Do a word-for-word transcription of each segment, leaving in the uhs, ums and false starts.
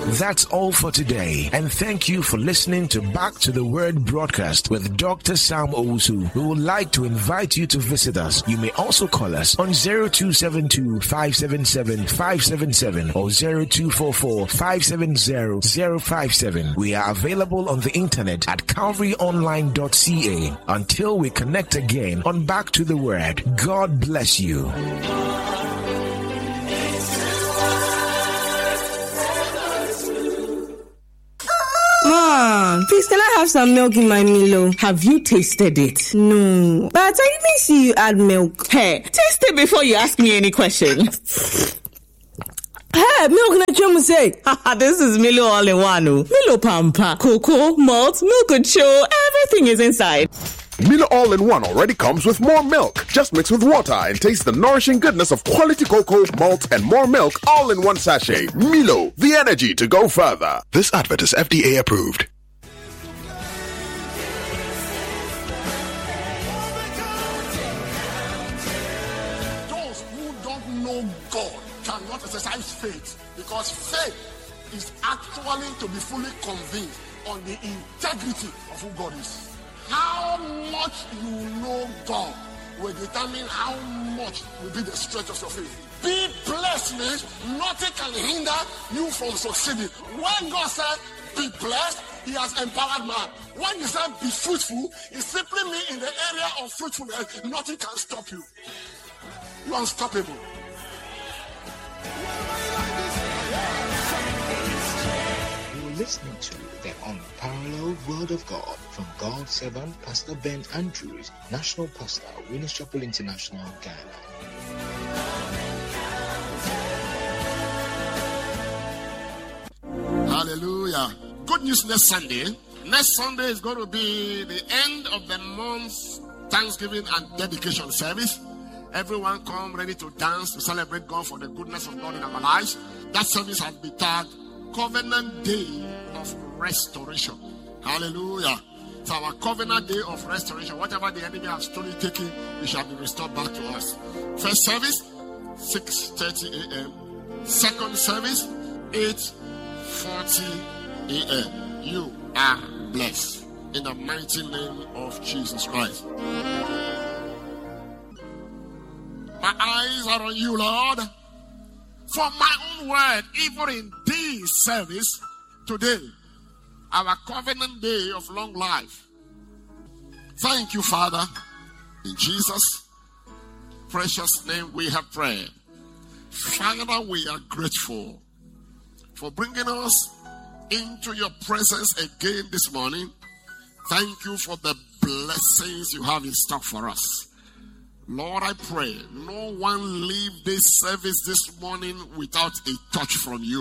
That's all for today, and thank you for listening to Back to the Word broadcast with Doctor Sam Owusu. We would like to invite you to visit us. You may also call us on zero two seven two, five seven seven, five seven seven or zero two four four, five seven zero, zero five seven. We are available on the internet at calvary online dot c a. Until we connect again on Back to the Word, God bless you. Mom, please can I have some milk in my Milo? Have you tasted it? No, but I didn't see you add milk. Hey, taste it before you ask me any question. Hey, milk na chum say. This is Milo all in one. Milo Pampa, cocoa, malt, milk and show, everything is inside. Milo All-in-One already comes with more milk. Just mix with water and taste the nourishing goodness of quality cocoa, malt, and more milk all in one sachet. Milo, the energy to go further. This advert is F D A approved. Those who don't know God cannot exercise faith, because faith is actually to be fully convinced on the integrity of who God is. How much you know God will determine how much will be the stretch of your faith. Be blessed means nothing can hinder you from succeeding. When God said, be blessed, he has empowered man. When he said, be fruitful, it simply means in the area of fruitfulness, nothing can stop you. You're unstoppable. You're listening to the Unparalleled Word of God from God's servant, Pastor Ben Andrews, National Pastor, Winners Chapel International, Ghana. Hallelujah. Good news next Sunday. Next Sunday is going to be the end of the month's Thanksgiving and dedication service. Everyone come ready to dance, to celebrate God for the goodness of God in our lives. That service has been tagged Covenant Day of Restoration. Hallelujah. It's our Covenant Day of Restoration. Whatever the enemy has stolen, taken, it shall be restored back to us. First service, six thirty a.m. Second service, eight forty a.m. You are blessed in the mighty name of Jesus Christ. My eyes are on you, Lord. For my own word, even in this service today, our covenant day of long life. Thank you, Father. In Jesus' precious name we have prayed. Father, we are grateful for bringing us into your presence again this morning. Thank you for the blessings you have in stock for us. Lord, I pray no one leave this service this morning without a touch from you.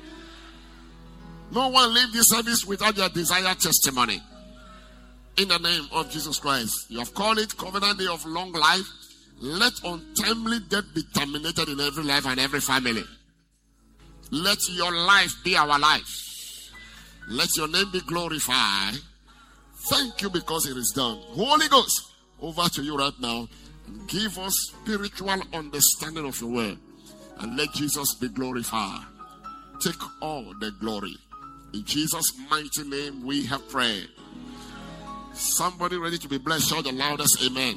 No one leave this service without your desired testimony. In the name of Jesus Christ. You have called it Covenant Day of Long Life. Let untimely death be terminated in every life and every family. Let your life be our life. Let your name be glorified. Thank you because it is done. Holy Ghost, over to you right now. Give us spiritual understanding of your word. And let Jesus be glorified. Take all the glory. In Jesus' mighty name we have prayed. Somebody ready to be blessed, shout the loudest amen.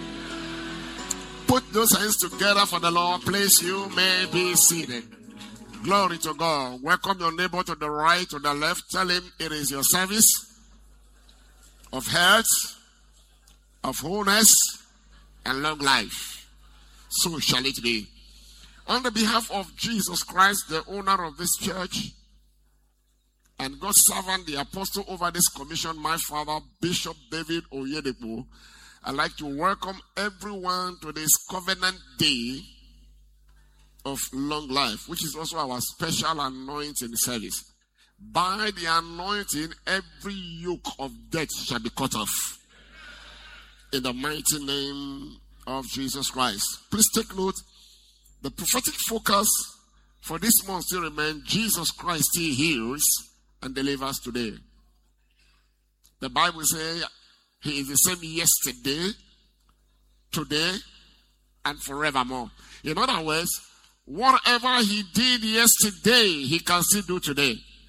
Put those hands together for the Lord. Please, you may be seated. Glory to God. Welcome your neighbor to the right, to the left. Tell him it is your service of health, of wholeness, and long life. So shall it be. On the behalf of Jesus Christ, the owner of this church, and God's servant, the apostle over this commission, my father, Bishop David Oyedepo, I'd like to welcome everyone to this Covenant Day of Long Life, which is also our special anointing service. By the anointing, every yoke of death shall be cut off. In the mighty name of Jesus Christ. Please take note. The prophetic focus for this month still remains Jesus Christ still heals and delivers today. The Bible says he is the same yesterday, today, and forevermore. In other words, whatever he did yesterday, he can still do today.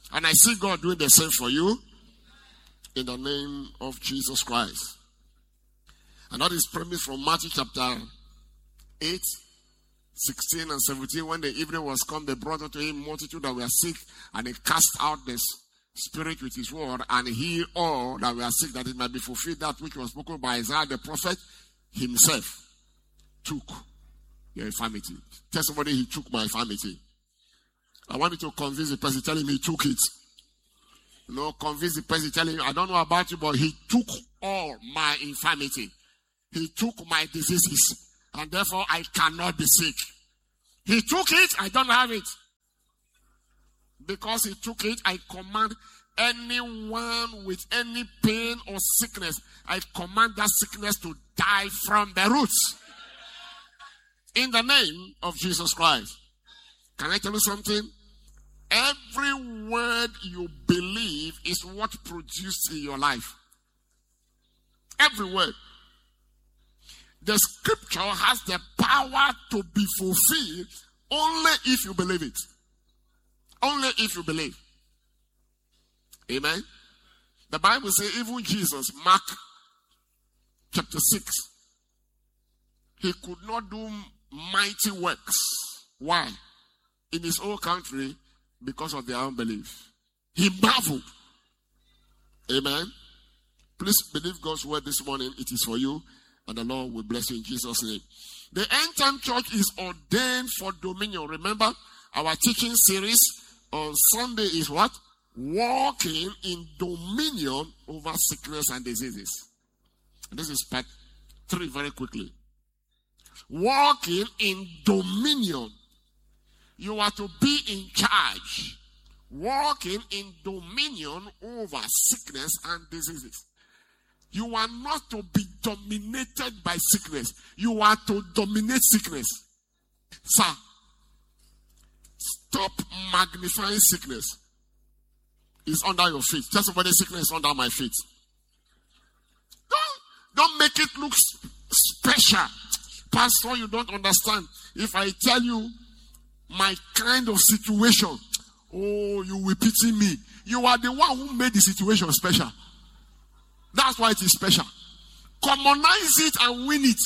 And I see God doing the same for you in the name of Jesus Christ. And that is premised from Matthew chapter eight, sixteen and seventeen. When the evening was come, they brought unto him multitude that were sick, and he cast out the spirit with his word, and healed all that were sick, that it might be fulfilled that which was spoken by Isaiah the prophet. Himself took your infirmity. Tell somebody, he took my infirmity. I want you to convince the person, tell him he took it. No, convince the person, tell him, I don't know about you, but he took all my infirmity. He took my diseases, and therefore I cannot be sick. He took it, I don't have it. Because he took it, I command anyone with any pain or sickness, I command that sickness to die from the roots. In the name of Jesus Christ. Can I tell you something? Every word you believe is what produced in your life. Every word. The scripture has the power to be fulfilled only if you believe it. Only if you believe. Amen. The Bible says even Jesus, Mark chapter six, he could not do mighty works. Why? In his own country, because of their unbelief. He marveled. Amen. Please believe God's word this morning. It is for you, and the Lord will bless you in Jesus' name. The end time church is ordained for dominion. Remember, our teaching series on Sunday is what? Walking in dominion over sickness and diseases. And this is part three very quickly. Walking in dominion. You are to be in charge. Walking in dominion over sickness and diseases. You are not to be dominated by sickness. You are to dominate sickness. Sir, stop magnifying sickness. It's under your feet. Tell somebody sickness is under my feet. Don't, don't make it look special. Pastor, you don't understand. If I tell you my kind of situation, oh, you will pity me. You are the one who made the situation special. That's why it is special. Commonize it and win it.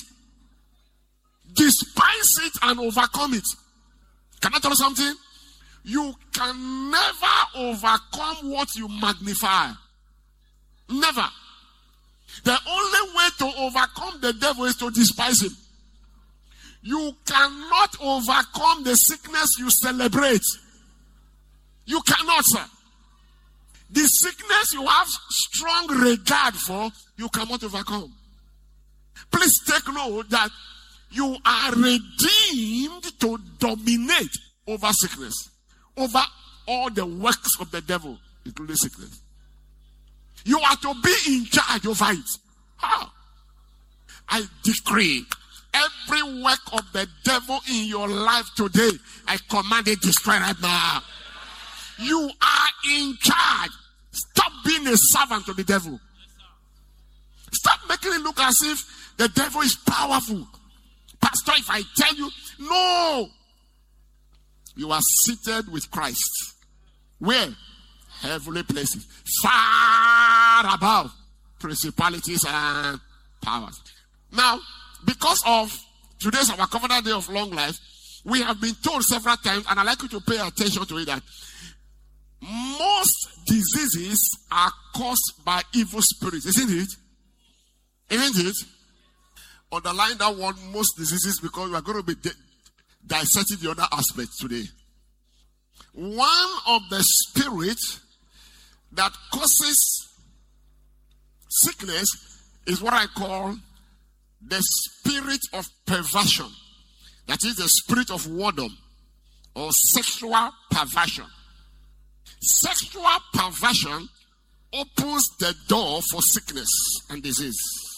Despise it and overcome it. Can I tell you something? You can never overcome what you magnify. Never. The only way to overcome the devil is to despise him. You cannot overcome the sickness you celebrate. You cannot, sir. The sickness you have strong regard for, you cannot overcome. Please take note that you are redeemed to dominate over sickness. Over all the works of the devil, including sickness. You are to be in charge over it. How? I decree every work of the devil in your life today, I command it destroyed right now. You are in charge. Stop being a servant to the devil. Stop making it look as if the devil is powerful. Pastor, if I tell you, no. You are seated with Christ. Where? Heavenly places. Far above principalities and powers. Now, because of today's our covenant day of long life, we have been told several times, and I'd like you to pay attention to it, that most diseases are caused by evil spirits. Isn't it? Isn't it? Underline that word, most diseases, because we are going to be de- dissecting the other aspects today. One of the spirits that causes sickness is what I call the spirit of perversion. That is the spirit of whoredom or sexual perversion. Sexual perversion opens the door for sickness and disease.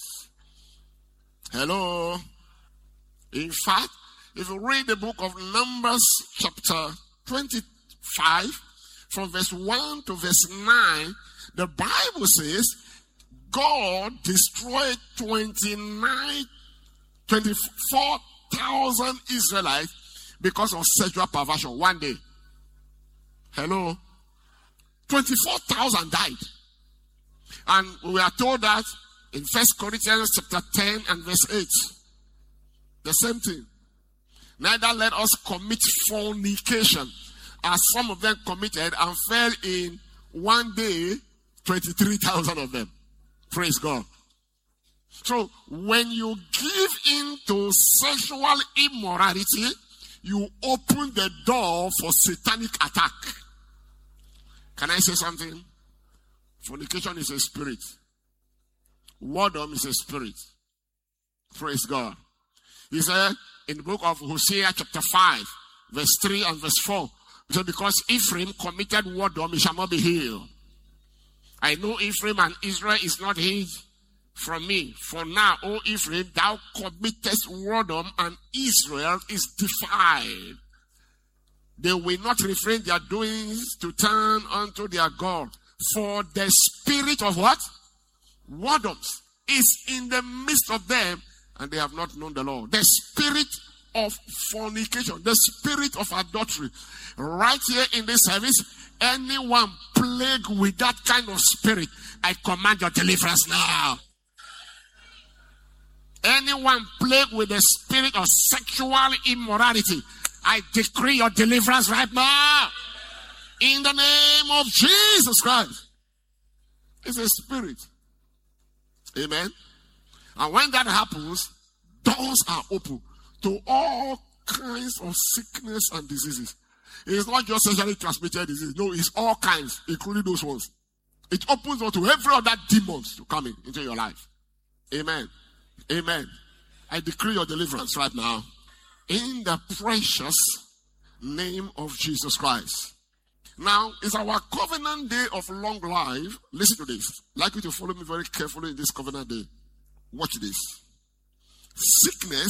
Hello. In fact, if you read the book of Numbers chapter twenty-five, from verse one to verse nine, the Bible says God destroyed twenty-nine, twenty-four thousand Israelites because of sexual perversion one day. Hello? twenty-four thousand died. And we are told that in First Corinthians chapter ten and verse eight. The same thing. Neither let us commit fornication, as some of them committed and fell in one day, twenty-three thousand of them. Praise God. So, when you give in to sexual immorality, you open the door for satanic attack. Can I say something? Fornication is a spirit. Whoredom is a spirit. Praise God. He said in the book of Hosea chapter five, verse three and verse four, he said, because Ephraim committed whoredom, he shall not be healed. I know Ephraim and Israel is not hid from me. For now, O Ephraim, thou committest whoredom, and Israel is defiled. They will not refrain their doings to turn unto their God. For the spirit of what? Whoredoms is in the midst of them, and they have not known the Lord. The spirit of fornication, the spirit of adultery. Right here in this service, anyone plagued with that kind of spirit, I command your deliverance now. Anyone plagued with the spirit of sexual immorality, I decree your deliverance right now. In the name of Jesus Christ. It's a spirit. Amen. And when that happens, doors are open to all kinds of sickness and diseases. It's not just sexually transmitted disease. No, it's all kinds, including those ones. It opens up to every other demons to come in into your life. Amen. Amen. I decree your deliverance right now. In the precious name of Jesus Christ. Now, it's our covenant day of long life. Listen to this. I'd like you to follow me very carefully in this covenant day. Watch this. Sickness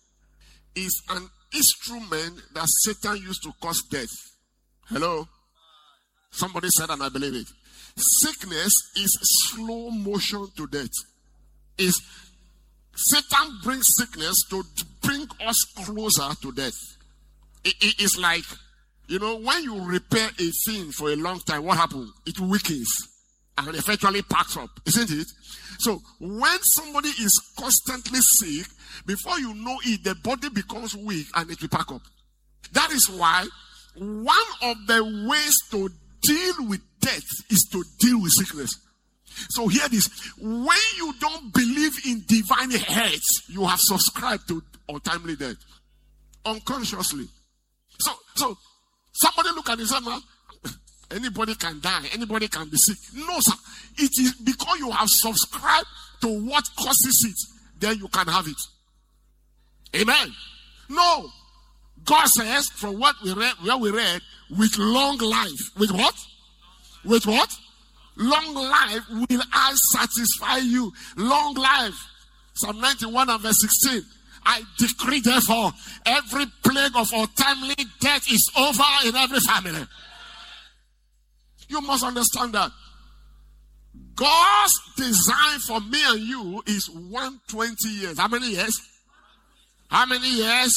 is an instrument that Satan used to cause death. Hello? Somebody said, and I believe it. Sickness is slow motion to death. Is Satan brings sickness to bring us closer to death. It, it, it's like, you know, when you repair a thing for a long time, what happens? It weakens and eventually packs up, isn't it? So when somebody is constantly sick, before you know it, the body becomes weak and it will pack up. That is why one of the ways to deal with death is to deal with sickness. So hear this. When you don't believe in divine health, you have subscribed to untimely death. Unconsciously. So, so somebody look at this and say, anybody can die. Anybody can be sick. No, sir. It is because you have subscribed to what causes it, then you can have it. Amen. No. God says, from what we read, where we read, with long life. With what? With what? Long life will I satisfy you. Long life. Psalm ninety-one and verse sixteen. I decree therefore, every plague of untimely death is over in every family. You must understand that. God's design for me and you is one hundred twenty years. How many years? How many years?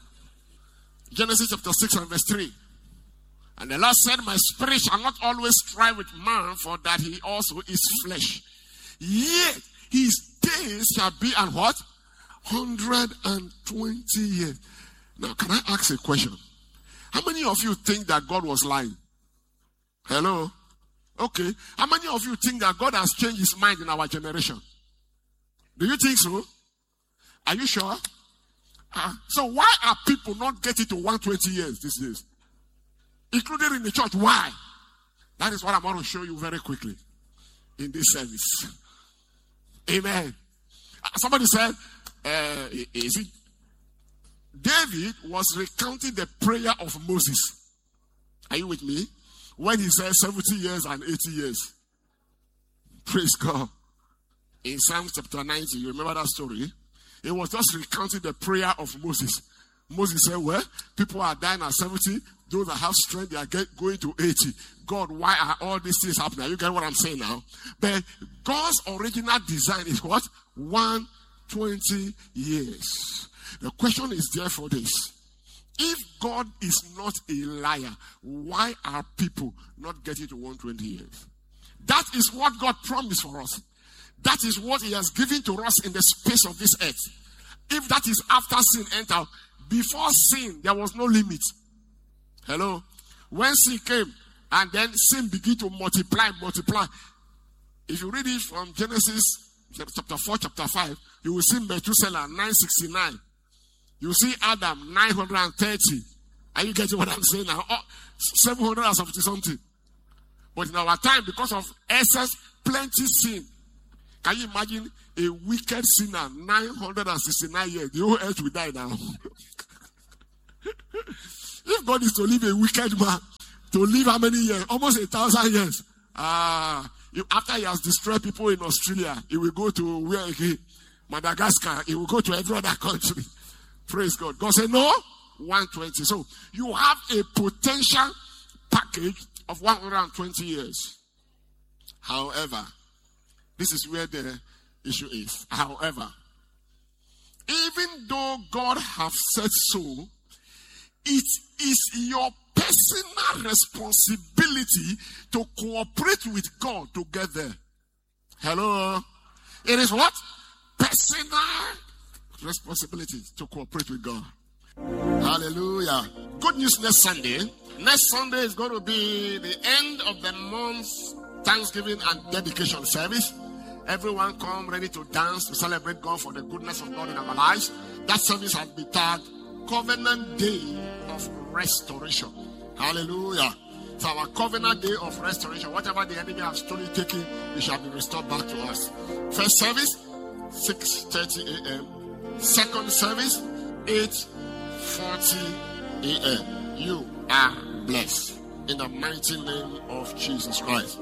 Genesis chapter six and verse three. And the Lord said, my spirit shall not always strive with man, for that he also is flesh. Yet his days shall be an what? one hundred twenty years. Now, can I ask a question? How many of you think that God was lying? Hello? Okay. How many of you think that God has changed his mind in our generation? Do you think so? Are you sure? Uh, so why are people not getting to one hundred twenty years these days? Including in the church. Why? That is what I'm going to show you very quickly in this service. Amen. Uh, somebody said, uh, is it? David was recounting the prayer of Moses. Are you with me? When he said seventy years and eighty years. Praise God. In Psalm chapter ninety, you remember that story? He was just recounting the prayer of Moses. Moses said, well, people are dying at seventy. Those that have strength, they are get, going to eighty. God, why are all these things happening? You get what I'm saying now? But God's original design is what? one hundred twenty years. The question is therefore this. If God is not a liar, why are people not getting to one hundred twenty years? That is what God promised for us. That is what he has given to us in the space of this earth. If that is after sin entered, before sin, there was no limit. Hello? When sin came, and then sin began to multiply, multiply. If you read it from Genesis chapter four, chapter five, you will see Methuselah nine sixty-nine. You will see Adam nine hundred thirty. Are you getting what I'm saying now? Oh, seven hundred seventy something. But in our time, because of excess, plenty sin. Can you imagine a wicked sinner, nine hundred sixty-nine years? The whole earth will die now. If God is to leave a wicked man, to live how many years? Almost a thousand years. Ah, uh, after he has destroyed people in Australia, he will go to where again? Madagascar. He will go to every other country. Praise God. God said, no, one hundred twenty. So you have a potential package of one hundred twenty years. However, this is where the issue is. However, even though God has said so, it is your personal responsibility to cooperate with God to get there. Hello? It is what? Personal responsibility to cooperate with God. Hallelujah. Good news next Sunday. Next Sunday is going to be the end of the month's Thanksgiving and dedication service. Everyone come ready to dance, to celebrate God for the goodness of God in our lives. That service has been tagged Covenant Day of Restoration. Hallelujah. It's our Covenant Day of Restoration. Whatever the enemy has stolen, taken, it shall be restored back to us. First service, six thirty a.m. Second service, eight forty a.m. You are blessed in the mighty name of Jesus Christ.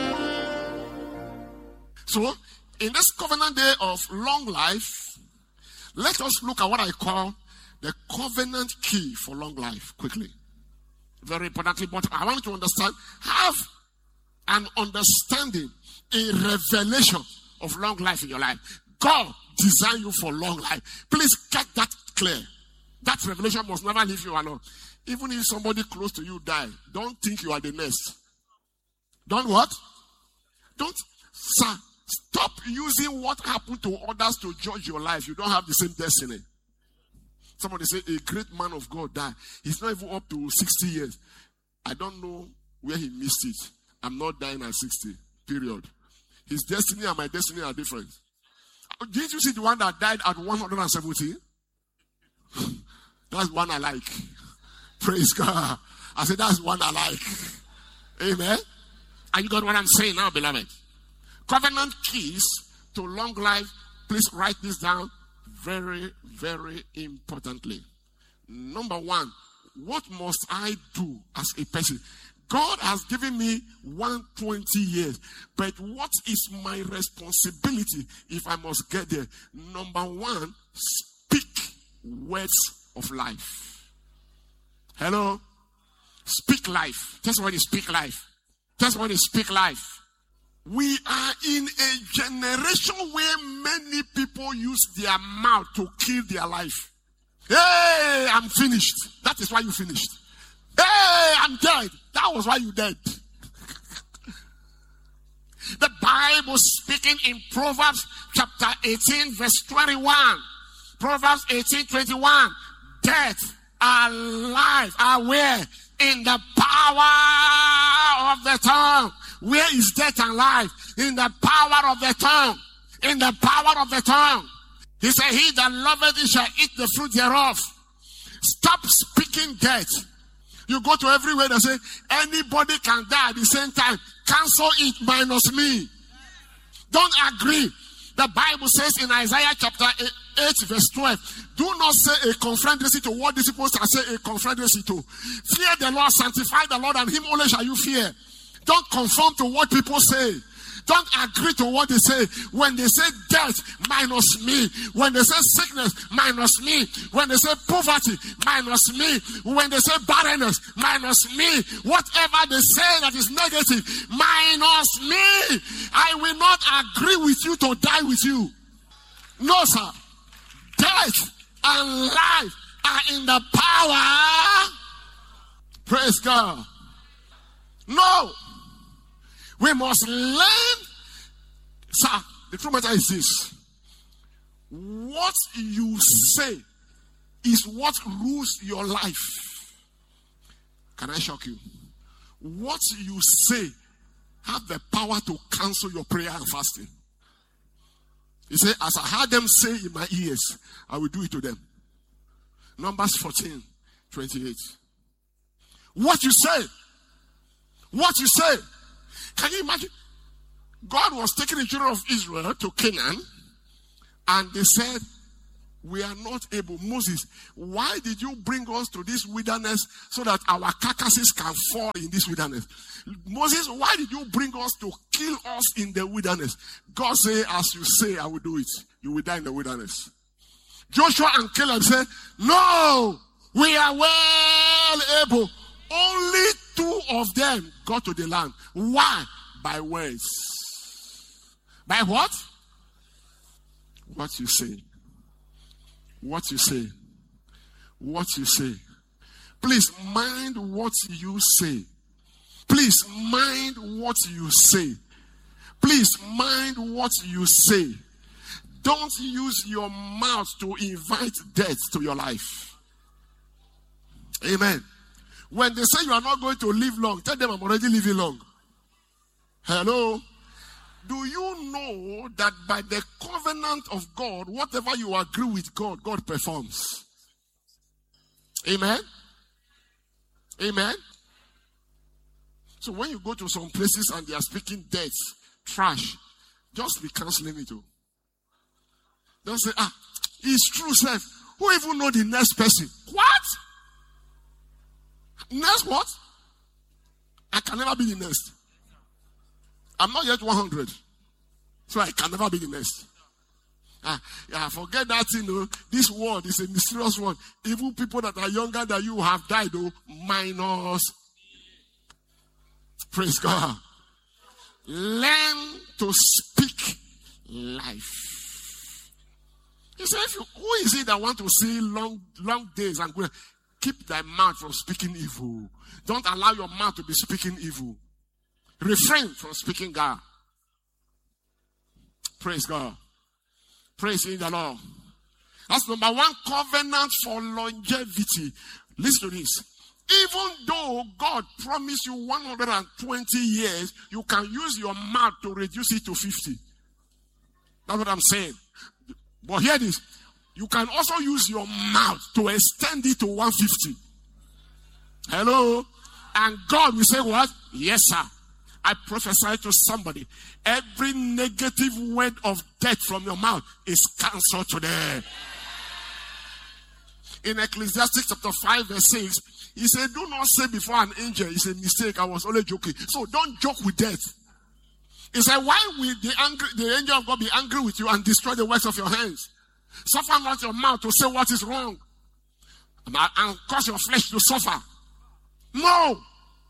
So, in this Covenant Day of long life, let us look at what I call the covenant key for long life quickly. Very importantly, but I want you to understand, have an understanding, a revelation of long life in your life. God designed you for long life. Please get that clear. That revelation must never leave you alone. Even if somebody close to you die, don't think you are the next. Don't what? Don't, sir, stop using what happened to others to judge your life. You don't have the same destiny. Somebody say a great man of God died. He's not even up to sixty years. I don't know where he missed it. I'm not dying at sixty, period. His destiny and my destiny are different. Did you see the one that died at one hundred seventy? That's one I like. Praise God. I said, that's one I like. Amen. And you got what I'm saying now, beloved? Covenant keys to long life. Please write this down very, very importantly. Number one, what must I do as a person? God has given me one hundred twenty years. But what is my responsibility if I must get there? Number one, speak words of life. Hello? Speak life. That's what is speak life. That's what is speak life. We are in a generation where many people use their mouth to kill their life. Hey, I'm finished. That is why you finished. Hey, I'm dead. That was why you dead. The Bible speaking in Proverbs chapter eighteen verse twenty-one. Proverbs eighteen twenty-one. Death and life are where? In the power of the tongue. Where is death and life? In the power of the tongue. In the power of the tongue. He said, he that loveth it shall eat the fruit thereof. Stop speaking death. You go to everywhere and say, anybody can die at the same time. Cancel it minus me. Don't agree. The Bible says in Isaiah chapter eight verse twelve, do not say a confederacy to what these people shall say a confederacy to. Fear the Lord, sanctify the Lord, and him only shall you fear. Don't conform to what people say. Don't agree to what they say. When they say death, minus me. When they say sickness, minus me. When they say poverty, minus me. When they say barrenness, minus me. Whatever they say that is negative, minus me. I will not agree with you to die with you. No, sir. Death and life are in the power. Praise God. No. We must learn. Sir, the true matter is this. What you say is what rules your life. Can I shock you? What you say have the power to cancel your prayer and fasting. He said, as I heard them say in my ears, I will do it to them. Numbers fourteen, twenty-eight. What you say, what you say. Can you imagine? God was taking the children of Israel to Canaan, and they said, we are not able. Moses, why did you bring us to this wilderness so that our carcasses can fall in this wilderness? Moses, why did you bring us to kill us in the wilderness? God said, as you say, I will do it. You will die in the wilderness. Joshua and Caleb said, no, we are well able. Only two of them got to the land. Why? By words. By what? What you say. What you say. What you say. Please mind what you say. Please mind what you say. Please mind what you say. Don't use your mouth to invite death to your life. Amen. When they say you are not going to live long, tell them I'm already living long. Hello? Do you know that by the covenant of God, whatever you agree with God, God performs? Amen? Amen? So when you go to some places and they are speaking death, trash, just be canceling it. Too. Don't say, ah, it's true, sir. Who even know the next person? What? Next what? I can never be the next. I'm not yet one hundred. So I can never be the next. Ah, yeah, forget that, you know. This world is a mysterious one. Even people that are younger than you have died, though, minus. Praise God. Learn to speak life. He said, if you, who is it that want to see long, long days and go? Keep thy mouth from speaking evil. Don't allow your mouth to be speaking evil. Refrain from speaking God. Praise God. Praise in the Lord. That's number one covenant for longevity. Listen to this. Even though God promised you one hundred twenty years, you can use your mouth to reduce it to fifty. That's what I'm saying. But hear this. You can also use your mouth to extend it to one hundred fifty. Hello? And God will say what? Yes, sir. I prophesy to somebody. Every negative word of death from your mouth is cancelled today. In Ecclesiastes chapter five verse six, he said, do not say before an angel, it's a mistake, I was only joking. So don't joke with death. He said, why will the, angry, the angel of God be angry with you and destroy the works of your hands? Suffer not your mouth to say what is wrong and cause your flesh to suffer. No.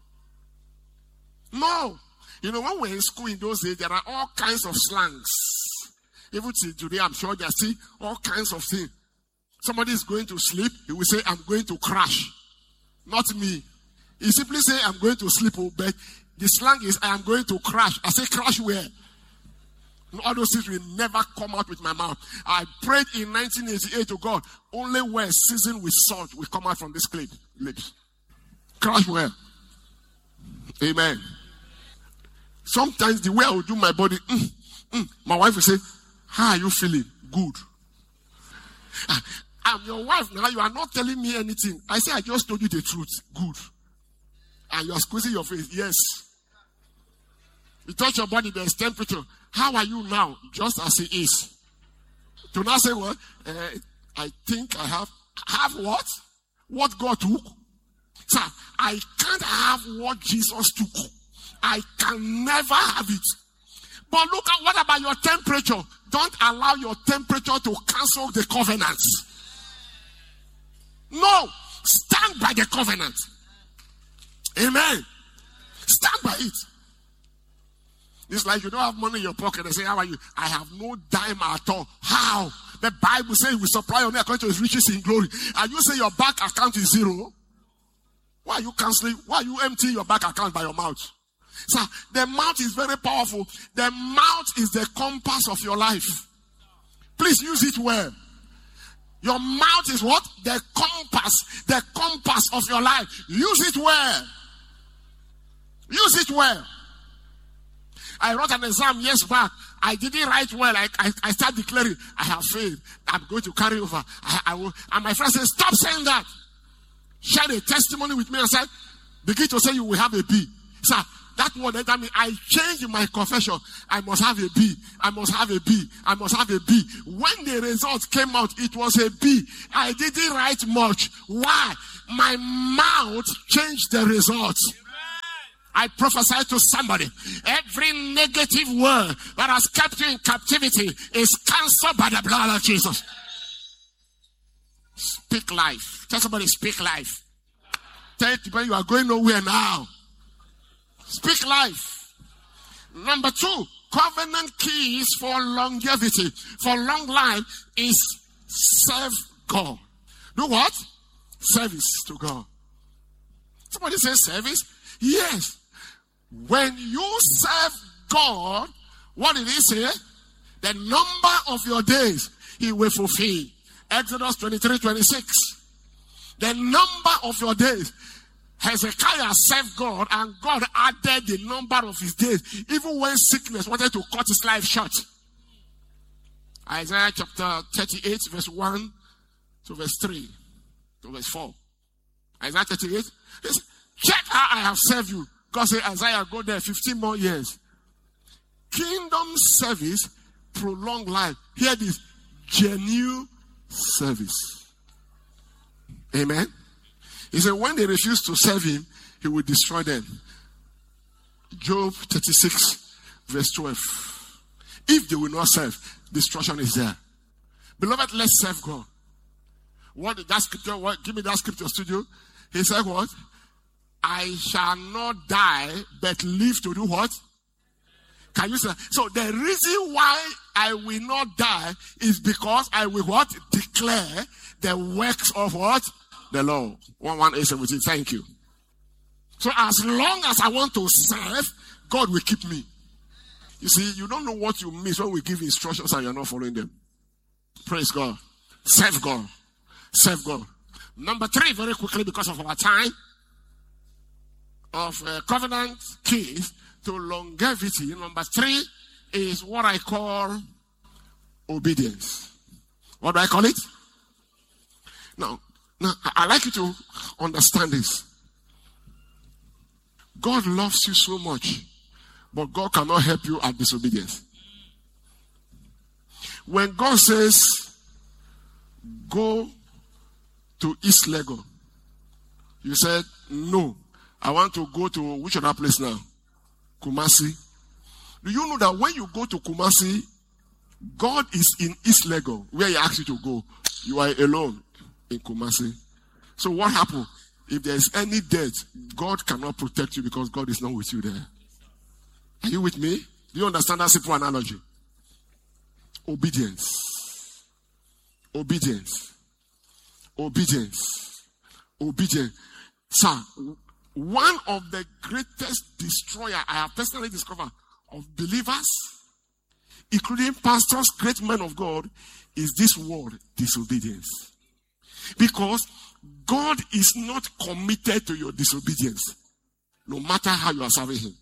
No. You know, when we're in school in those days, there are all kinds of slangs. Even today, I'm sure there are still all kinds of things. Somebody is going to sleep, he will say, I'm going to crash. Not me. He simply say, I'm going to sleep, but the slang is, I am going to crash. I say, crash where? All those things will never come out with my mouth. I prayed in nineteen eighty-eight to God, only where seasoned with salt will come out from this lips. Crash where? Amen. Sometimes the way I will do my body, mm, mm, my wife will say, how are you feeling? Good. I'm your wife now, you are not telling me anything. I say, I just told you the truth. Good. And you are squeezing your face. Yes. You touch your body, there's temperature. How are you now? Just as it is. Do not say what? Well, uh, I think I have. Have what? What God took? Sir, I can't have what Jesus took. I can never have it. But look at what about your temperature? Don't allow your temperature to cancel the covenant. No. Stand by the covenant. Amen. Stand by it. It's like you don't have money in your pocket. They say, how are you? I have no dime at all. How? the Bible says we supply your need according to his riches in glory. And you say your bank account is zero. Why are you canceling? Why are you emptying your bank account by your mouth? So the mouth is very powerful. The mouth is the compass of your life. Please use it well. Your mouth is what? The compass. The compass of your life. Use it well. Use it well. I wrote an exam years back. I didn't write well. I, I, I started declaring, I have failed. I'm going to carry over. I, I will. And my friend said, stop saying that. Share a testimony with me and said, begin to say you will have a B. Sir, that word, that means I changed my confession. I must have a B. I must have a B. I must have a B. When the results came out, it was a B. I didn't write much. Why? My mouth changed the results. I prophesy to somebody. Every negative word that has kept you in captivity is cancelled by the blood of Jesus. Speak life. Tell somebody, speak life. Tell people you are going nowhere now. Speak life. Number two, covenant keys for longevity, for long life is serve God. Do what? Service to God. Somebody say service? Yes. When you serve God, what did he say? The number of your days he will fulfill. Exodus twenty-three twenty-six. The number of your days. Hezekiah served God, and God added the number of his days, even when sickness wanted to cut his life short. Isaiah chapter thirty-eight, verse one to verse three to verse four. Isaiah thirty-eight. Says, check how I have served you. God said, Isaiah, go there fifteen more years. Kingdom service, prolong life. Hear this, genuine service. Amen. He said, when they refuse to serve him, he will destroy them. Job thirty-six, verse twelve. If they will not serve, destruction is there. Beloved, let's serve God. What did that scripture, what, give me that scripture, studio. He said what? I shall not die, but live to do what? Can you say? So the reason why I will not die is because I will what? Declare the works of what? The Lord. one one eight seventeen. Thank you. So as long as I want to serve, God will keep me. You see, you don't know what you miss when we give instructions and you're not following them. Praise God. Serve God. Serve God. Number three, very quickly because of our time, of uh, covenant keys to longevity. Number three is what I call obedience. What do I call it? Now, now I like you to understand this. God loves you so much, but God cannot help you at disobedience. When God says, go to East Lagos, you said, no, I want to go to which other place now? Kumasi. Do you know that when you go to Kumasi, God is in East Lagos, where he asks you to go. You are alone in Kumasi. So what happened? If there is any death, God cannot protect you because God is not with you there. Are you with me? Do you understand that simple analogy? Obedience. Obedience. Obedience. Obedience. Sir, one of the greatest destroyer I have personally discovered of believers, including pastors, great men of God, is this word, disobedience. Because God is not committed to your disobedience, no matter how you are serving him.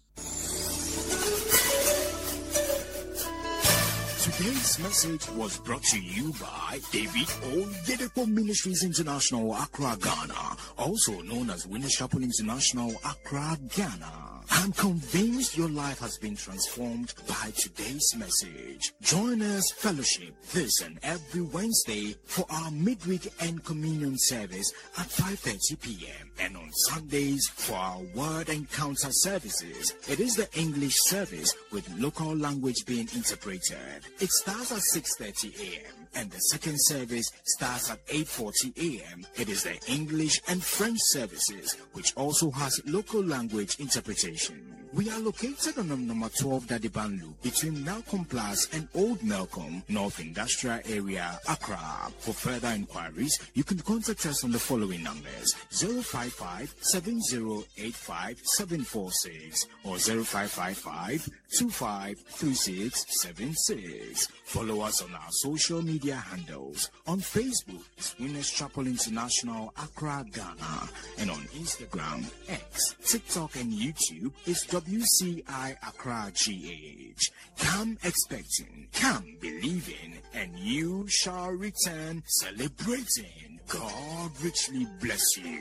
Today's message was brought to you by David Oyedepo Ministries International, Accra, Ghana, also known as Winners Chapel International, Accra, Ghana. I'm convinced your life has been transformed by today's message. Join us fellowship this and every Wednesday for our midweek and communion service at five thirty p.m. and on Sundays for our word encounter services. It is the English service with local language being interpreted. It starts at six thirty a.m. and the second service starts at eight forty a.m. It is the English and French services, which also has local language interpretation. We are located on number twelve Dadibanlu between Malcolm Plus and Old Malcolm, North Industrial Area, Accra. For further inquiries, you can contact us on the following numbers: zero five five, seven zero eight five, seven four six or zero five five five, two five three six seven six. Follow us on our social media handles. On Facebook, it's Winners Chapel International, Accra, Ghana. And on Instagram, X, TikTok, and YouTube, it's W C I Accra G H. Come expecting, come believing, and you shall return celebrating. God richly bless you.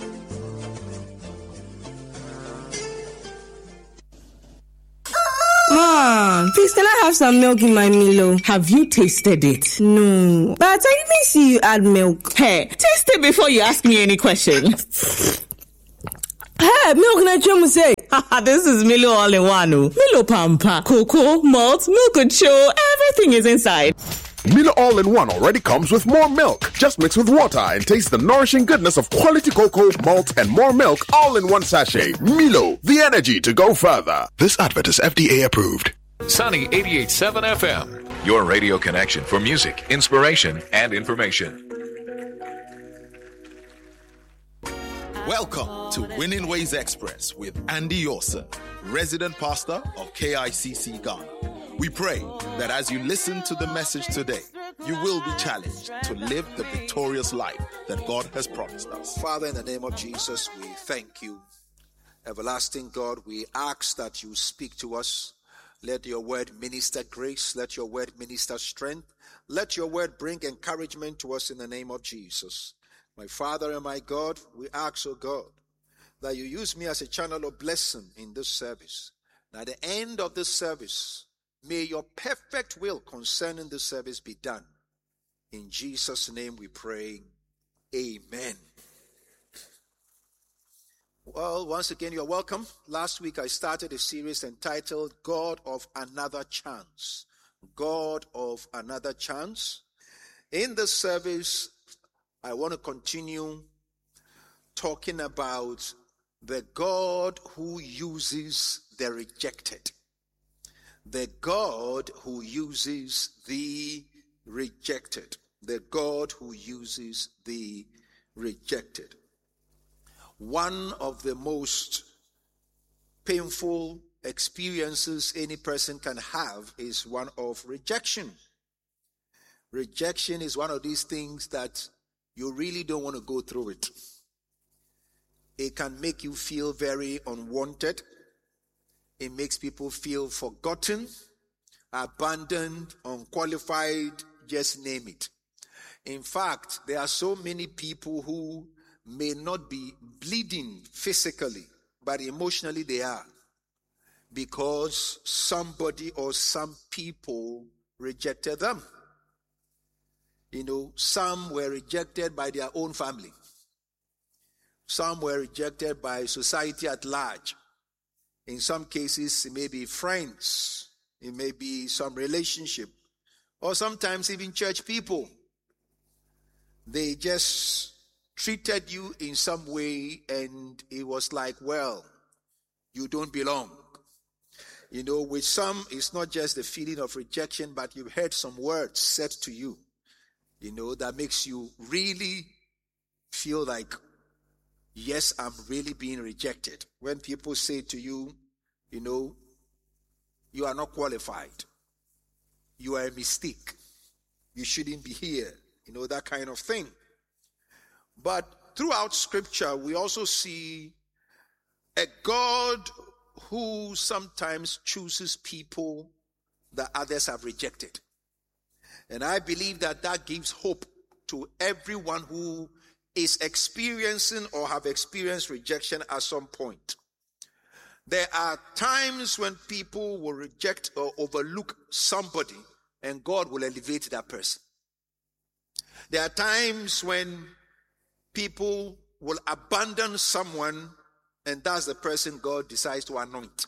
Mom, please can I have some milk in my Milo? Have you tasted it? No, but I didn't see you add milk. Hey, taste it before you ask me any question. Hey, milk na chemu say. This is Milo all in one. Milo Pampa, cocoa, malt, milk and show, everything is inside. Milo All-in-One already comes with more milk. Just mix with water and taste the nourishing goodness of quality cocoa, malt, and more milk all in one sachet. Milo, the energy to go further. This advert is F D A approved. Sunny eighty-eight point seven F M, your radio connection for music, inspiration, and information. Welcome to Winning Ways Express with Andy Yosa, resident pastor of K I C C Ghana. We pray that as you listen to the message today, you will be challenged to live the victorious life that God has promised us. Father, in the name of Jesus, we thank you. Everlasting God, we ask that you speak to us. Let your word minister grace. Let your word minister strength. Let your word bring encouragement to us in the name of Jesus. My Father and my God, we ask, oh God, that you use me as a channel of blessing in this service. And at the end of this service, may your perfect will concerning this service be done. In Jesus' name we pray. Amen. Well, once again, you're welcome. Last week I started a series entitled God of Another Chance. God of Another Chance. In this service, I want to continue talking about the God who uses the rejected. The God who uses the rejected. The God who uses the rejected. One of the most painful experiences any person can have is one of rejection. Rejection is one of these things that you really don't want to go through it. It can make you feel very unwanted. It makes people feel forgotten, abandoned, unqualified, just name it. In fact, there are so many people who may not be bleeding physically, but emotionally they are, because somebody or some people rejected them. You know, some were rejected by their own family. Some were rejected by society at large. In some cases, it may be friends. It may be some relationship. Or sometimes even church people. They just treated you in some way and it was like, well, you don't belong. You know, with some, it's not just the feeling of rejection, but you've heard some words said to you, you know, that makes you really feel like, yes, I'm really being rejected. When people say to you, you know, you are not qualified. You are a mistake. You shouldn't be here. You know, that kind of thing. But throughout Scripture, we also see a God who sometimes chooses people that others have rejected. And I believe that that gives hope to everyone who is experiencing or have experienced rejection at some point. There are times when people will reject or overlook somebody and God will elevate that person. There are times when people will abandon someone and that's the person God decides to anoint.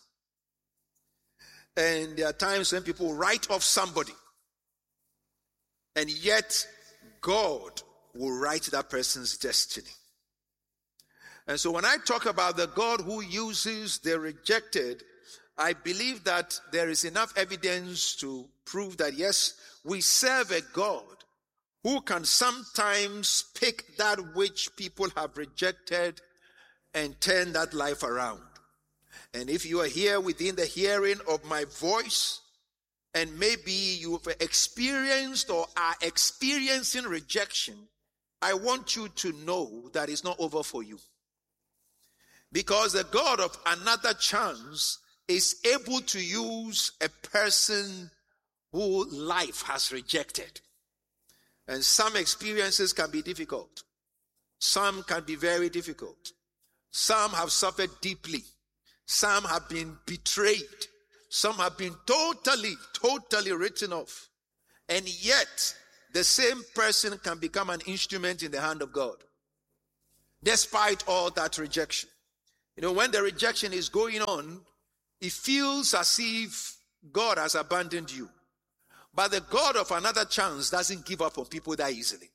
And there are times when people write off somebody and yet God will write that person's destiny. And so when I talk about the God who uses the rejected, I believe that there is enough evidence to prove that, yes, we serve a God who can sometimes pick that which people have rejected and turn that life around. And if you are here within the hearing of my voice, and maybe you've experienced or are experiencing rejection, I want you to know that it's not over for you. Because the God of another chance is able to use a person who life has rejected. And some experiences can be difficult. Some can be very difficult. Some have suffered deeply. Some have been betrayed. Some have been totally, totally written off. And yet, the same person can become an instrument in the hand of God, despite all that rejection. You know, when the rejection is going on, it feels as if God has abandoned you. But the God of another chance doesn't give up on people that easily.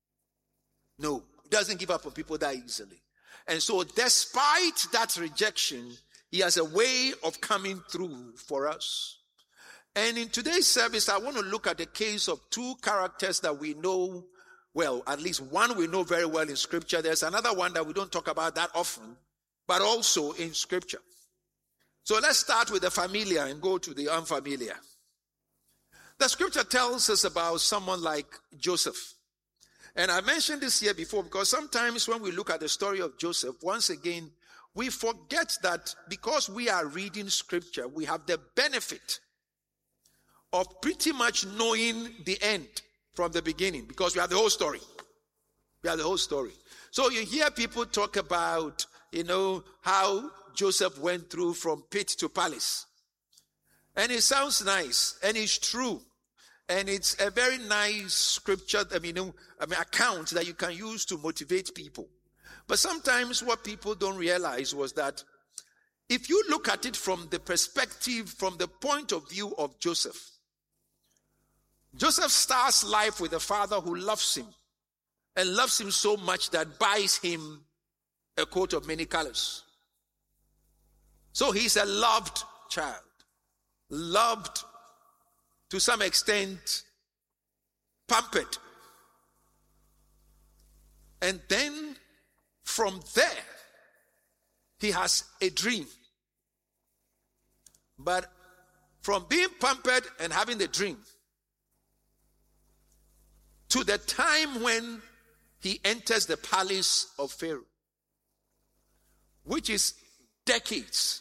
No, doesn't give up on people that easily. And so despite that rejection, he has a way of coming through for us. And in today's service, I want to look at the case of two characters that we know well. At least one we know very well in Scripture. There's another one that we don't talk about that often, but also in Scripture. So let's start with the familiar and go to the unfamiliar. The Scripture tells us about someone like Joseph. And I mentioned this here before because sometimes when we look at the story of Joseph, once again, we forget that because we are reading Scripture, we have the benefit of pretty much knowing the end from the beginning because we have the whole story. We have the whole story. So you hear people talk about, you know, how Joseph went through from pit to palace. And it sounds nice, and it's true. And it's a very nice scripture, I mean, I mean, account that you can use to motivate people. But sometimes what people don't realize was that if you look at it from the perspective, from the point of view of Joseph, Joseph starts life with a father who loves him and loves him so much that buys him a coat of many colors. So he's a loved child, loved to some extent, pampered. And then from there, he has a dream. But from being pampered and having the dream to the time when he enters the palace of Pharaoh, which is decades.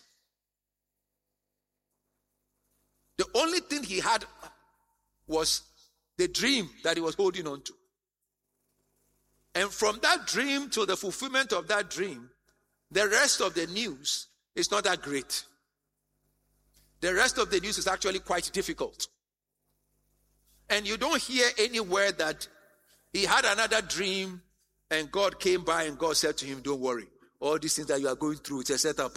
The only thing he had was the dream that he was holding on to. And from that dream to the fulfillment of that dream, the rest of the news is not that great. The rest of the news is actually quite difficult. And you don't hear anywhere that he had another dream and God came by and God said to him, don't worry. All these things that you are going through, it's a setup.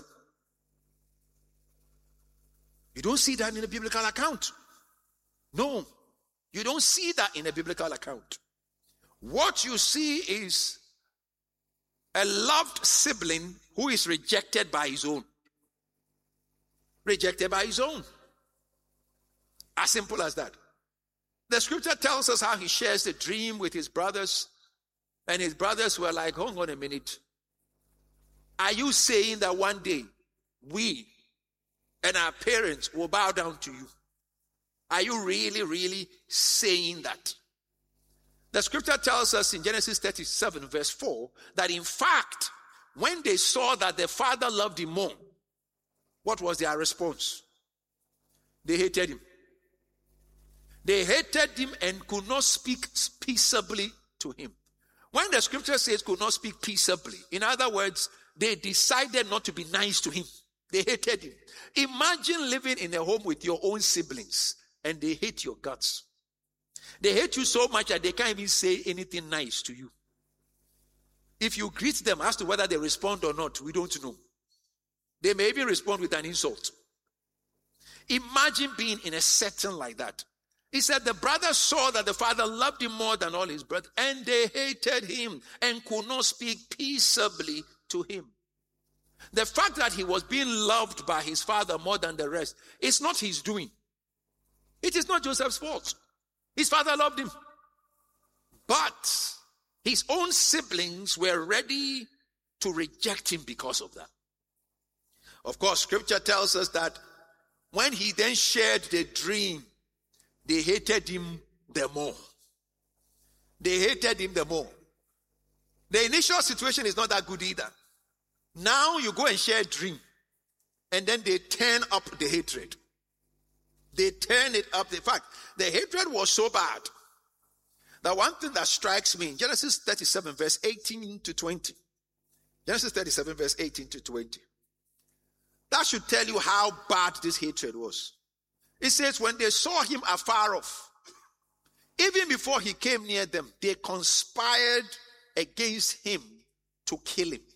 You don't see that in a biblical account. No, you don't see that in a biblical account. What you see is a loved sibling who is rejected by his own. Rejected by his own. As simple as that. The scripture tells us how he shares the dream with his brothers, and his brothers were like, hold on a minute. Are you saying that one day we and our parents will bow down to you? Are you really, really saying that? The scripture tells us in Genesis thirty-seven verse four that in fact, when they saw that the father loved him more, what was their response? They hated him. They hated him and could not speak peaceably to him. When the scripture says could not speak peaceably, in other words, they decided not to be nice to him. They hated him. Imagine living in a home with your own siblings and they hate your guts. They hate you so much that they can't even say anything nice to you. If you greet them as to whether they respond or not, we don't know. They may even respond with an insult. Imagine being in a setting like that. He said the brothers saw that the father loved him more than all his brothers, and they hated him and could not speak peaceably to him. The fact that he was being loved by his father more than the rest, it's not his doing. It is not Joseph's fault. His father loved him. But his own siblings were ready to reject him because of that. Of course, scripture tells us that when he then shared the dream, they hated him the more. They hated him the more. The initial situation is not that good either. Now you go and share a dream, and then they turn up the hatred. They turn it up. In fact, the hatred was so bad that one thing that strikes me in Genesis thirty-seven, verse eighteen to twenty. Genesis thirty-seven, verse eighteen to twenty. That should tell you how bad this hatred was. It says, when they saw him afar off, even before he came near them, they conspired against him to kill him.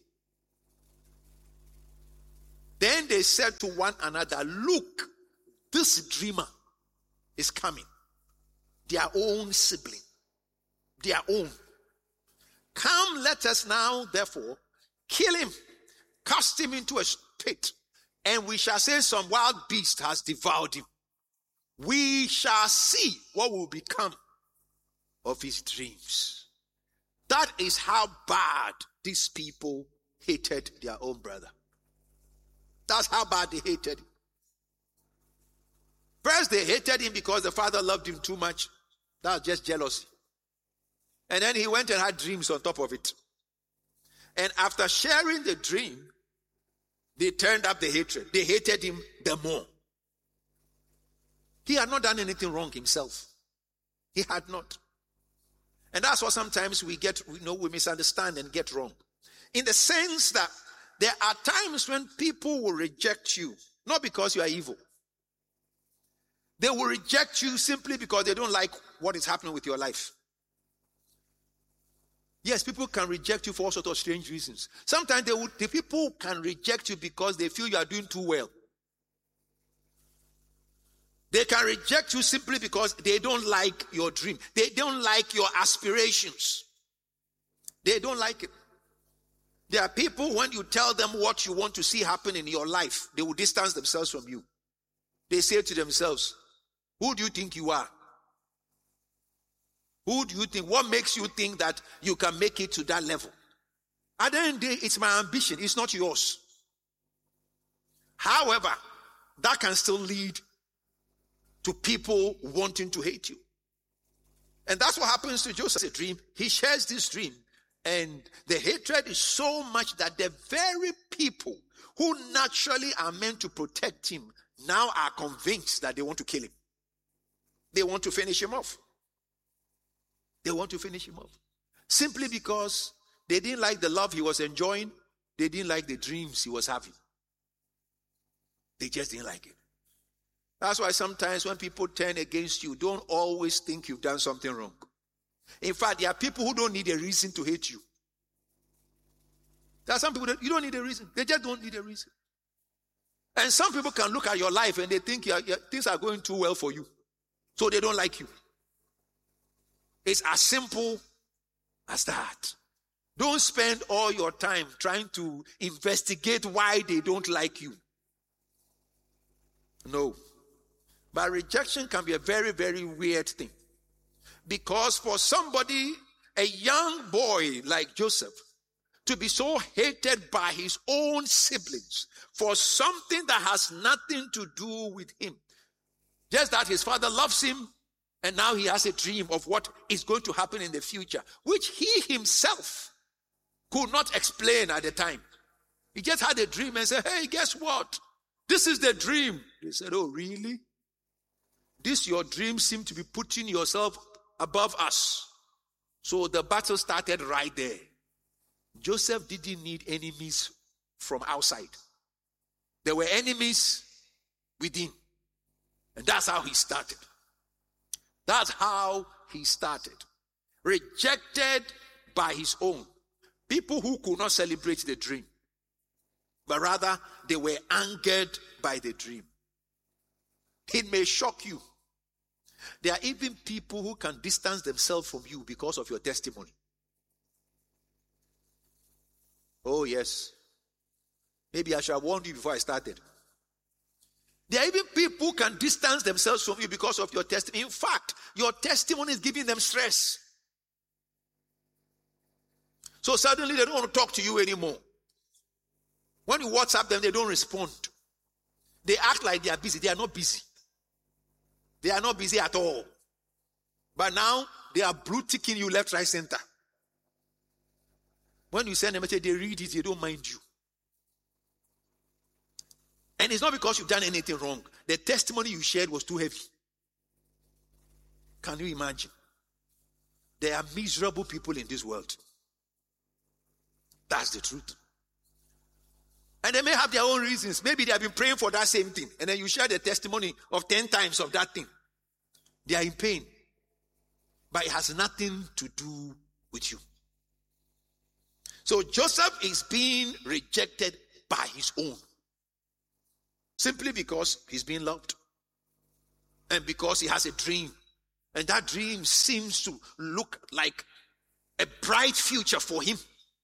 Then they said to one another, look, this dreamer is coming. Their own sibling. Their own. Come, let us now, therefore, kill him, cast him into a pit, and we shall say some wild beast has devoured him. We shall see what will become of his dreams. That is how bad these people hated their own brother. That's how bad they hated him. First, they hated him because the father loved him too much. That was just jealousy. And then he went and had dreams on top of it. And after sharing the dream, they turned up the hatred. They hated him the more. He had not done anything wrong himself. He had not. And that's what sometimes we get, you know, we misunderstand and get wrong. In the sense that there are times when people will reject you, not because you are evil. They will reject you simply because they don't like what is happening with your life. Yes, people can reject you for all sorts of strange reasons. Sometimes they would, the people can reject you because they feel you are doing too well. They can reject you simply because they don't like your dream. They don't like your aspirations. They don't like it. There are people, when you tell them what you want to see happen in your life, they will distance themselves from you. They say to themselves, who do you think you are? Who do you think? What makes you think that you can make it to that level? At the end of the day, it's my ambition. It's not yours. However, that can still lead to people wanting to hate you. And that's what happens to Joseph's dream. He shares this dream. And the hatred is so much that the very people who naturally are meant to protect him now are convinced that they want to kill him. They want to finish him off. They want to finish him off. Simply because they didn't like the love he was enjoying. They didn't like the dreams he was having. They just didn't like it. That's why sometimes when people turn against you, don't always think you've done something wrong. In fact, there are people who don't need a reason to hate you. There are some people that you don't need a reason. They just don't need a reason. And some people can look at your life and they think you're, you're, things are going too well for you. So they don't like you. It's as simple as that. Don't spend all your time trying to investigate why they don't like you. No. But rejection can be a very, very weird thing. Because for somebody, a young boy like Joseph, to be so hated by his own siblings for something that has nothing to do with him, just that his father loves him, and now he has a dream of what is going to happen in the future, which he himself could not explain at the time. He just had a dream and said, hey, guess what? This is the dream. They said, oh, really? This your dream seemed to be putting yourself above us. So the battle started right there. Joseph didn't need enemies from outside. There were enemies within. And that's how he started. That's how he started. Rejected by his own. People who could not celebrate the dream. But rather, they were angered by the dream. It may shock you. There are even people who can distance themselves from you because of your testimony. Oh, yes. Maybe I should have warned you before I started. There are even people who can distance themselves from you because of your testimony. In fact, your testimony is giving them stress. So suddenly they don't want to talk to you anymore. When you WhatsApp them, they don't respond. They act like they are busy. They are not busy. They are not busy at all. But now, they are blue-ticking you left, right, center. When you send a message, they read it, they don't mind you. And it's not because you've done anything wrong. The testimony you shared was too heavy. Can you imagine? There are miserable people in this world. That's the truth. And they may have their own reasons. Maybe they have been praying for that same thing. And then you share the testimony of ten times of that thing. They are in pain. But it has nothing to do with you. So Joseph is being rejected by his own. Simply because he's being loved. And because he has a dream. And that dream seems to look like a bright future for him.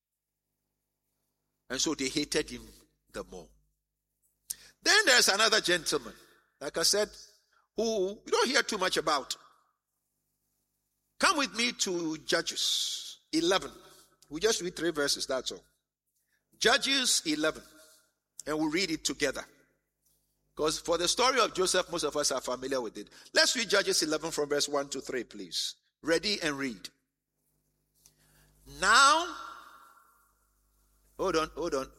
And so they hated him the more. Then there's another gentleman, like I said, who you don't hear too much about. Come with me to Judges eleven. We just read three verses, that's all. Judges eleven. And we'll read it together. Because for the story of Joseph, most of us are familiar with it. Let's read Judges eleven from verse one to three, please. Ready and read. Now, hold on, hold on.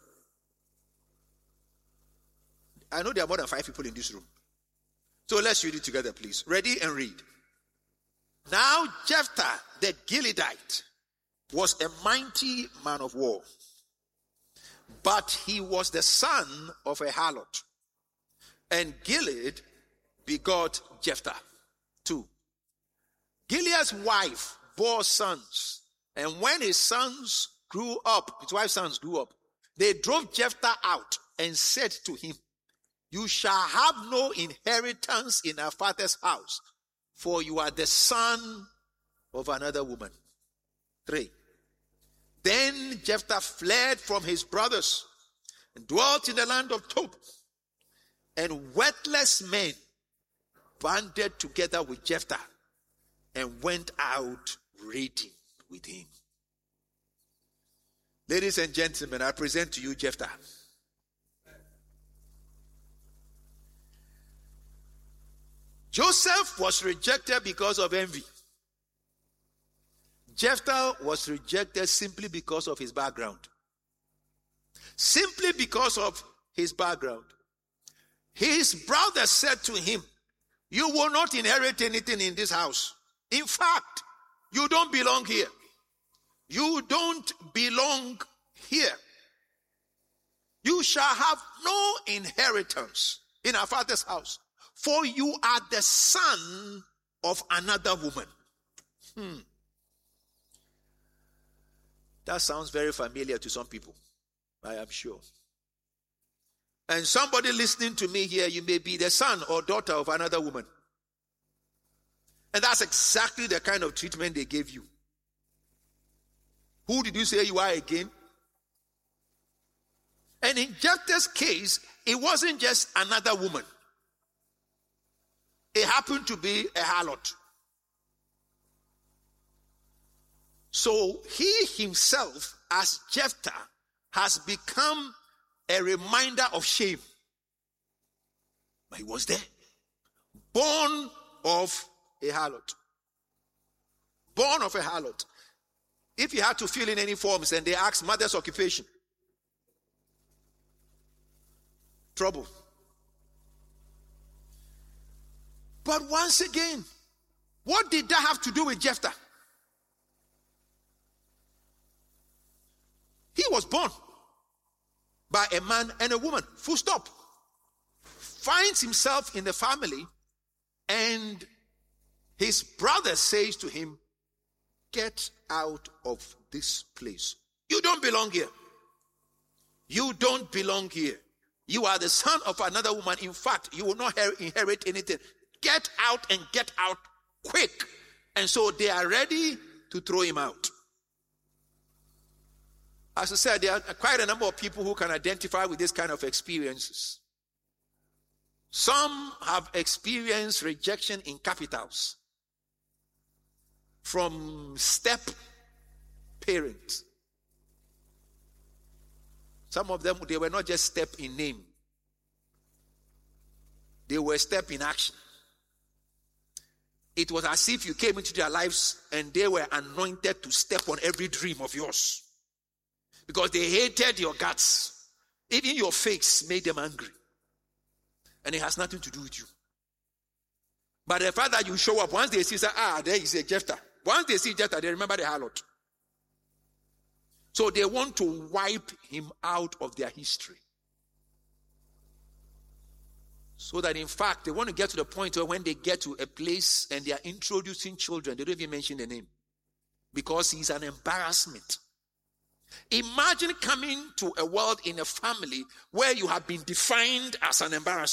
I know there are more than five people in this room. So let's read it together, please. Ready and read. Now Jephthah the Gileadite was a mighty man of war, but he was the son of a harlot. And Gilead begot Jephthah. Two. Gilead's wife bore sons, and when his sons grew up, his wife's sons grew up, they drove Jephthah out and said to him, "You shall have no inheritance in our father's house, for you are the son of another woman." Three. Then Jephthah fled from his brothers and dwelt in the land of Tob. And worthless men banded together with Jephthah and went out raiding with him. Ladies and gentlemen, I present to you Jephthah. Joseph was rejected because of envy. Jephthah was rejected simply because of his background. Simply because of his background. His brother said to him, "You will not inherit anything in this house. In fact, you don't belong here. You don't belong here. You shall have no inheritance in our father's house, for you are the son of another woman." Hmm. That sounds very familiar to some people, I am sure. And somebody listening to me here, you may be the son or daughter of another woman. And that's exactly the kind of treatment they gave you. Who did you say you are again? And in Jephthah's case, it wasn't just another woman. It happened to be a harlot. So he himself, as Jephthah, has become a reminder of shame. But he was there. Born of a harlot. Born of a harlot. If you had to fill in any forms and they ask mother's occupation, trouble. But once again, what did that have to do with Jephthah? He was born by a man and a woman, full stop. Finds himself in the family, and his brother says to him, "Get out of this place. You don't belong here. You don't belong here. You are the son of another woman. In fact, you will not inherit anything. Get out and get out quick." And so they are ready to throw him out. As I said, there are quite a number of people who can identify with this kind of experiences. Some have experienced rejection in capitals from step parents. Some of them, they were not just step in name. They were step in action. It was as if you came into their lives and they were anointed to step on every dream of yours. Because they hated your guts. Even your face made them angry. And it has nothing to do with you. But the fact that you show up, once they see, say, ah, there is a Jephthah. Once they see Jephthah, they remember the harlot. So they want to wipe him out of their history. So that in fact, they want to get to the point where when they get to a place and they are introducing children, they don't even mention the name. Because he's an embarrassment. Imagine coming to a world in a family where you have been defined as an embarrassment.